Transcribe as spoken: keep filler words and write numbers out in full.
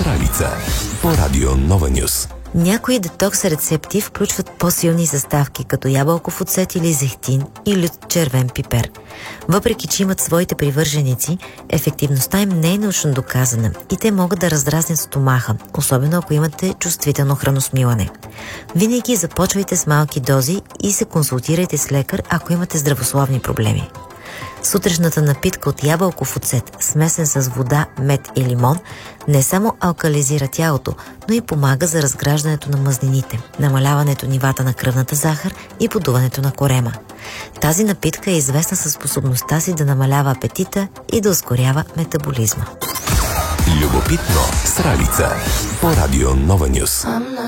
Сралица по Радио Нова Нюс. Някои детокс рецепти включват по-силни съставки, като ябълков оцет или зехтин и лют червен пипер. Въпреки че имат своите привърженици, ефективността им не е научно доказана и те могат да раздразнят стомаха, особено ако имате чувствително храносмилане. Винаги започвайте с малки дози и се консултирайте с лекар, ако имате здравословни проблеми. Сутрешната напитка от ябълков оцет, смесен с вода, мед и лимон, не само алкализира тялото, но и помага за разграждането на мазнините, намаляването нивата на кръвната захар и подуването на корема. Тази напитка е известна със способността си да намалява апетита и да ускорява метаболизма. Любопитно Сралица по Радио Нова Нюс.